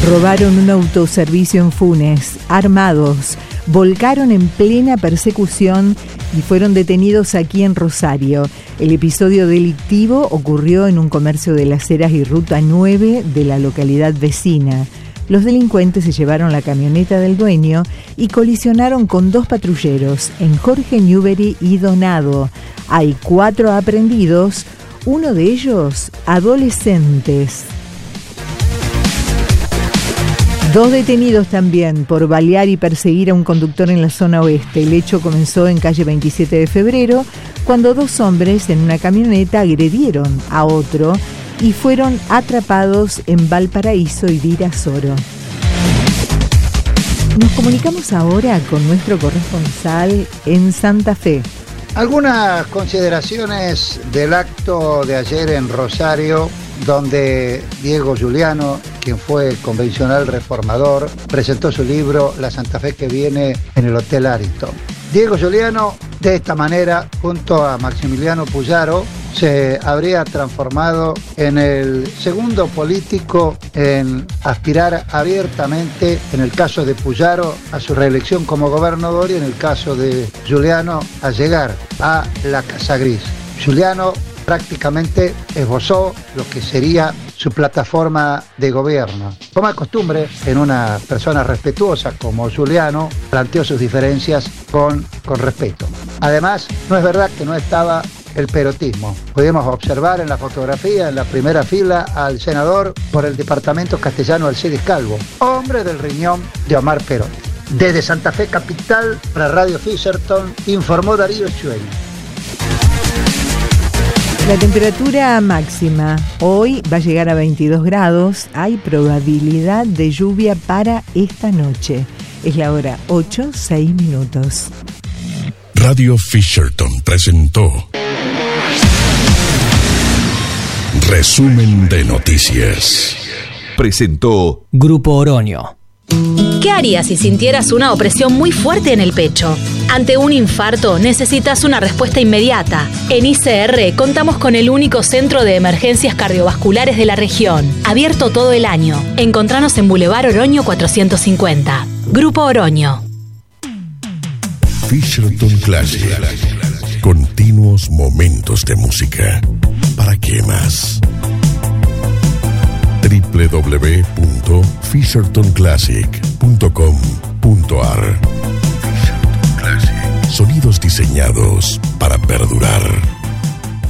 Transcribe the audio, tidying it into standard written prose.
Robaron un autoservicio en Funes, armados, volcaron en plena persecución y fueron detenidos aquí en Rosario. El episodio delictivo ocurrió en un comercio de Las Heras y Ruta 9 de la localidad vecina. Los delincuentes se llevaron la camioneta del dueño y colisionaron con 2 patrulleros en Jorge Newbery y Donado. Hay 4 aprehendidos, uno de ellos adolescentes. 2 detenidos también por balear y perseguir a un conductor en la zona oeste. El hecho comenzó en calle 27 de febrero, cuando 2 hombres en una camioneta agredieron a otro y fueron atrapados en Valparaíso y Virasoro. Nos comunicamos ahora con nuestro corresponsal en Santa Fe. Algunas consideraciones del acto de ayer en Rosario, donde Diego Giuliano, quien fue convencional reformador, presentó su libro La Santa Fe que viene en el Hotel Ariston. Diego Giuliano, de esta manera, junto a Maximiliano Puyaro, se habría transformado en el segundo político en aspirar abiertamente, en el caso de Puyaro, a su reelección como gobernador y en el caso de Giuliano a llegar a la Casa Gris. Giuliano prácticamente esbozó lo que sería su plataforma de gobierno. Como es costumbre, en una persona respetuosa como Giuliano, planteó sus diferencias con respeto. Además, no es verdad que no estaba el perotismo. Pudimos observar en la fotografía, en la primera fila, al senador por el departamento castellano Alcides Calvo, hombre del riñón de Omar Perón. Desde Santa Fe capital, para Radio Fisherton, informó Darío Chuel. La temperatura máxima hoy va a llegar a 22 grados. Hay probabilidad de lluvia para esta noche. Es la hora 8:06. Radio Fisherton presentó Resumen de Noticias. Presentó Grupo Oroño. ¿Qué harías si sintieras una opresión muy fuerte en el pecho? Ante un infarto necesitas una respuesta inmediata. En ICR contamos con el único centro de emergencias cardiovasculares de la región, abierto todo el año. Encontranos en Boulevard Oroño 450. Grupo Oroño. Fisherton Classic. Continuos momentos de música. ¿Para qué más? www.fishertonclassic.com.ar. Sonidos diseñados para perdurar.